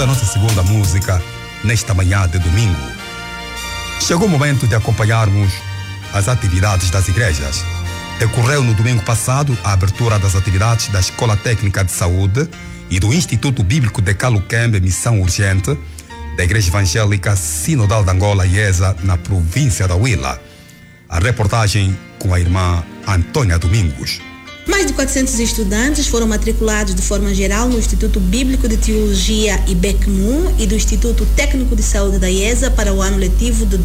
A nossa segunda música nesta manhã de domingo. Chegou o momento de acompanharmos as atividades das igrejas. Decorreu no domingo passado a abertura das atividades da Escola Técnica de Saúde e do Instituto Bíblico de Caluquembe, Missão Urgente, da Igreja Evangélica Sinodal de Angola, IESA, na província da Huila. A reportagem com a irmã Antônia Domingos. Mais de 400 estudantes foram matriculados de forma geral no Instituto Bíblico de Teologia IBECMU e do Instituto Técnico de Saúde da IESA para o ano letivo de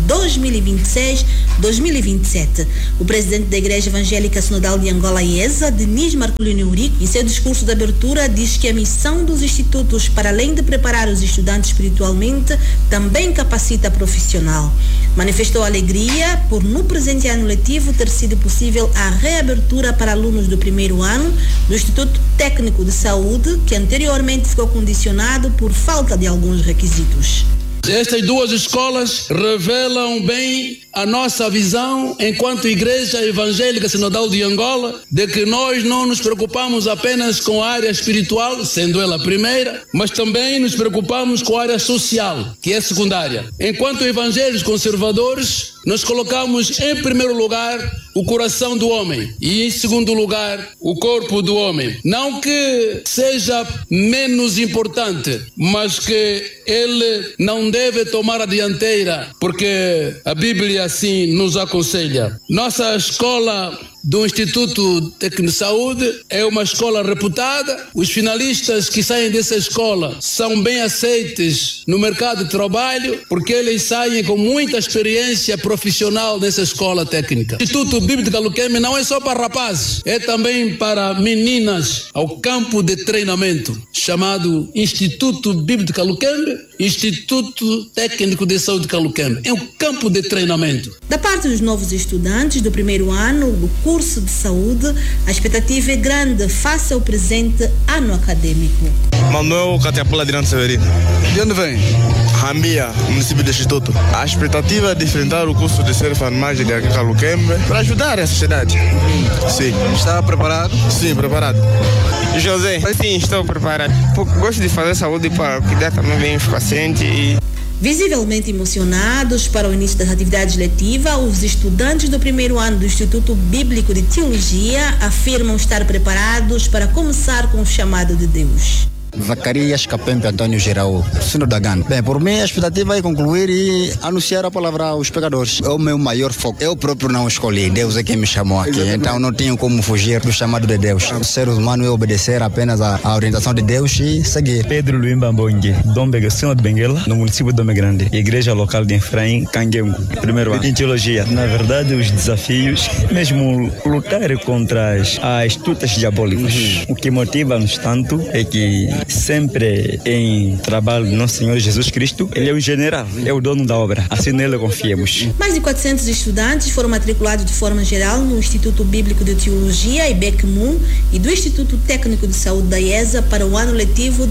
2026-2027. O presidente da Igreja Evangélica Sinodal de Angola, IESA, Denis Marcolino Eurico, em seu discurso de abertura, diz que a missão dos institutos, para além de preparar os estudantes espiritualmente, também capacita profissional. Manifestou alegria por, no presente ano letivo, ter sido possível a reabertura para alunos do primeiro ano do Instituto Técnico de Saúde, que anteriormente ficou condicionado por falta de alguns requisitos. Estas duas escolas revelam bem a nossa visão enquanto Igreja Evangélica Sinodal de Angola, de que nós não nos preocupamos apenas com a área espiritual, sendo ela a primeira, mas também nos preocupamos com a área social, que é secundária. Enquanto evangélicos conservadores, nós colocamos em primeiro lugar o coração do homem e em segundo lugar o corpo do homem. Não que seja menos importante, mas que ele não deve tomar a dianteira, porque a Bíblia assim nos aconselha. Nossa escola do Instituto Técnico de Saúde é uma escola reputada. Os finalistas que saem dessa escola são bem aceitos no mercado de trabalho, porque eles saem com muita experiência profissional nessa escola técnica. O Instituto Bíblico de Caluquembe não é só para rapazes, é também para meninas, ao campo de treinamento, chamado Instituto Bíblico de Caluquembe, Instituto Técnico de Saúde de Caluquembe. É um campo de treinamento. Da parte dos novos estudantes do primeiro ano do curso de saúde, a expectativa é grande face ao presente ano acadêmico. Manuel Catiapula Dirante Severino. De onde vem? Rambia, município de Instituto. A expectativa é de enfrentar o curso de ser enfermagem de aqui Caluquembe para ajudar a sociedade. Sim. Está preparado? Sim, preparado. José, sim, estou preparado. Porque gosto de fazer saúde para cuidar também bem os pacientes. Visivelmente emocionados para o início das atividades letivas, os estudantes do primeiro ano do Instituto Bíblico de Teologia afirmam estar preparados para começar com o chamado de Deus. Zacarias Capempe Antônio Geral, Sino da Gana. Bem, por mim a expectativa é concluir e anunciar a palavra aos pecadores. É o meu maior foco. Eu próprio não escolhi, Deus é quem me chamou aqui, então não tenho como fugir do chamado de Deus. O ser humano é obedecer apenas à orientação de Deus e seguir. Pedro Luimba Mbongue, Dom Begação de Benguela, no município de Dome Grande, igreja local de Efraim, Canguengo, primeiro ano. Em teologia, na verdade, os desafios, mesmo lutar contra as astutas diabólicas. O que motiva-nos tanto é que sempre em trabalho do nosso Senhor Jesus Cristo, Ele é o general, é o dono da obra, assim nele confiemos. Mais de 400 estudantes foram matriculados de forma geral no Instituto Bíblico de Teologia, IBECMU, e do Instituto Técnico de Saúde da IESA para o ano letivo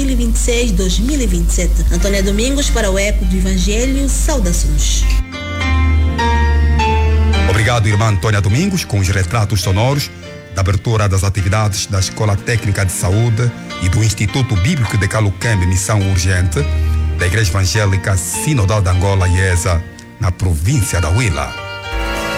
2026-2027. Antônia Domingos para o Eco do Evangelho, saudações. Obrigado, irmã Antônia Domingos, com os retratos sonoros da abertura das atividades da Escola Técnica de Saúde e do Instituto Bíblico de Caluquembe, Missão Urgente, da Igreja Evangélica Sinodal de Angola, IESA, na província da Huila.